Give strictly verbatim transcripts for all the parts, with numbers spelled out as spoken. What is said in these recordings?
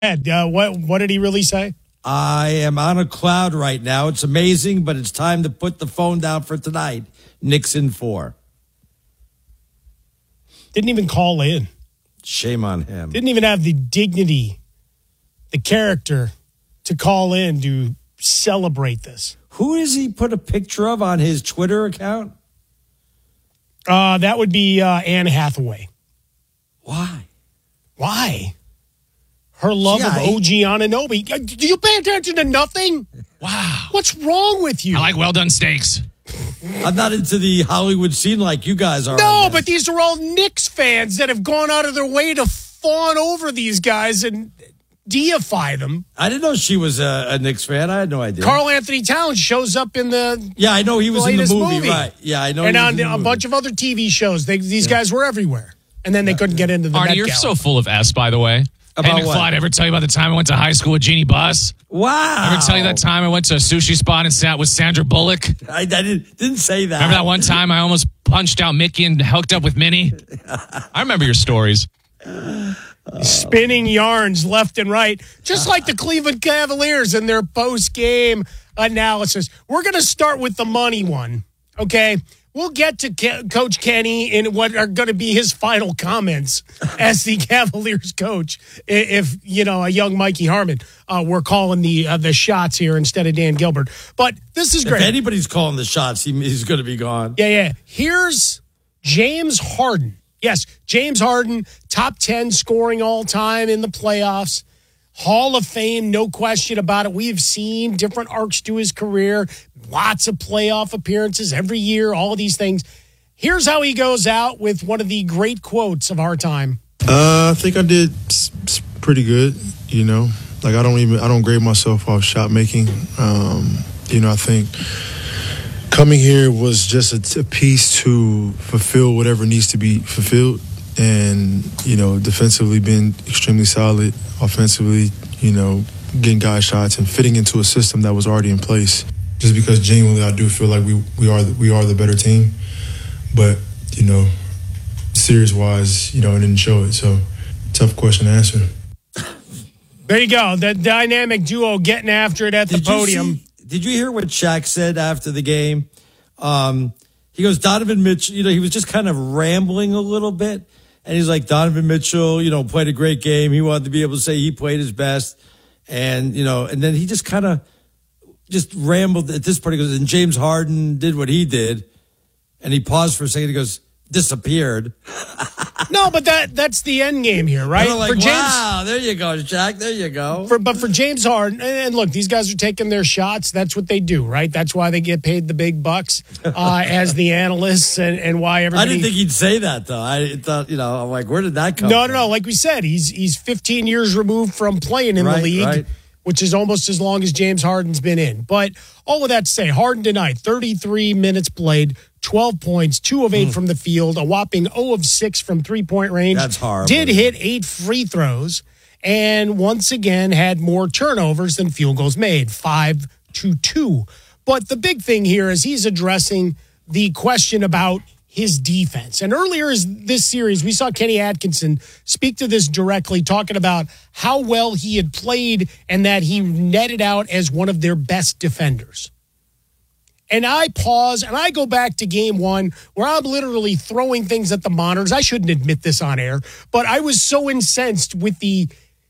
Ed, uh, what what did he really say? I am on a cloud right now. It's amazing, but it's time to put the phone down for tonight. Knicks in four. Didn't even call in. Shame on him. Didn't even have the dignity, the character to call in to celebrate this. Who does he put a picture of on his Twitter account? Uh, that would be uh, Anne Hathaway. Why? Why? Her love Yeah, of I- O G Anunoby. Do you pay attention to nothing? Wow. What's wrong with you? I like well done steaks. I'm not into the Hollywood scene like you guys are. No, on but this. these are all Knicks fans that have gone out of their way to fawn over these guys and deify them. I didn't know she was a, a Knicks fan. I had no idea. Carl Anthony Towns shows up in the yeah, I know he was in the latest movie, movie. right? Yeah, I know. and he was on in the a movie. bunch of other T V shows. They, these Yeah. guys were everywhere. And then they couldn't get into the Artie, Met you're Gala. so full of S, by the way. About hey, what? McFly, ever tell you about the time I went to high school with Jeannie Buss? Wow. Ever tell you that time I went to a sushi spot and sat with Sandra Bullock? I, I didn't didn't say that. Remember that one time I almost punched out Mickey and hooked up with Minnie? I remember your stories. Spinning yarns left and right, just like the Cleveland Cavaliers in their post-game analysis. We're going to start with the money one, okay? We'll get to Ke- Coach Kenny in what are going to be his final comments as the Cavaliers coach. i- If, you know, a young Mikey Harmon, uh, we're calling the uh, the shots here instead of Dan Gilbert. But this is If great. anybody's calling the shots, he, he's going to be gone. Yeah, yeah. Here's James Harden. Yes, James Harden, top ten scoring all time in the playoffs. Hall of Fame, no question about it. We've seen different arcs to his career, lots of playoff appearances every year, all of these things. Here's how he goes out with one of the great quotes of our time. Uh, I think I did s- s- pretty good. You know, like I don't even I don't grade myself off shot making. Um, you know, I think coming here was just a, a piece to fulfill whatever needs to be fulfilled, and you know, defensively being extremely solid, offensively, you know, getting guy shots and fitting into a system that was already in place. Just because genuinely I do feel like we we are the, we are the better team, but you know, series wise, you know, it didn't show it. So tough question to answer. There you go. The dynamic duo getting after it at the Did you podium. see- did you hear what Shaq said after the game? Um, he goes, Donovan Mitchell, you know, he was just kind of rambling a little bit. And he's like, Donovan Mitchell, you know, played a great game. He wanted to be able to say he played his best. And, you know, and then he just kind of just rambled at this part. He goes, and James Harden did what he did. And he paused for a second. He goes, disappeared. No, but that that's the end game here, right? And I'm like, For James, wow, there you go, Shaq. There you go. For, but for James Harden, and look, these guys are taking their shots. That's what they do, right? That's why they get paid the big bucks uh, as the analysts, and, and why I everybody. didn't think he'd say that, though. I thought, you know, I'm like, where did that come No, from? no, no. Like we said, he's he's fifteen years removed from playing in Right, the league, right. which is almost as long as James Harden's been in. But all of that to say, Harden tonight, thirty-three minutes played, twelve points, two of eight Mm. from the field, a whopping zero of six from three-point range. That's horrible. Did hit eight free throws, and once again had more turnovers than field goals made, five to two. But the big thing here is he's addressing the question about his defense. And earlier is this series, we saw Kenny Atkinson speak to this directly, talking about how well he had played and that he netted out as one of their best defenders. And I pause and I go back to game one where I'm literally throwing things at the monitors. I shouldn't admit this on air, but I was so incensed with the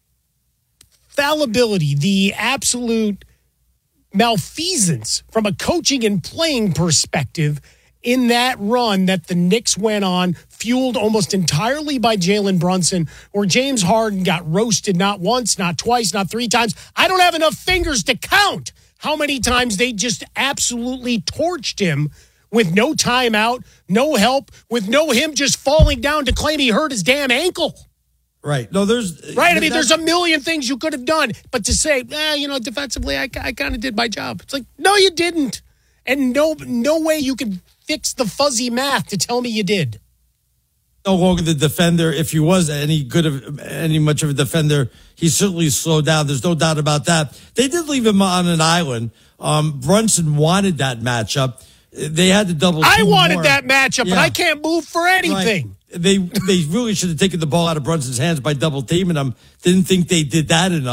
fallibility, the absolute malfeasance from a coaching and playing perspective in that run that the Knicks went on, fueled almost entirely by Jalen Brunson, where James Harden got roasted not once, not twice, not three times. I don't have enough fingers to count how many times they just absolutely torched him with no timeout, no help, with no him just falling down to claim he hurt his damn ankle. Right. No, there's... Right? I mean, that's- there's a million things you could have done. But to say, eh, you know, defensively, I, I kind of did my job. It's like, no, you didn't. And no no way you can fix the fuzzy math to tell me you did. no longer the defender. If he was any good of any much of a defender, he certainly slowed down. There's no doubt about that. They did leave him on an island. Um, Brunson wanted that matchup. They had to double. I team wanted more. that matchup, Yeah. but I can't move for anything. Right. they they really should have taken the ball out of Brunson's hands by double teaming him. Didn't think they did that enough.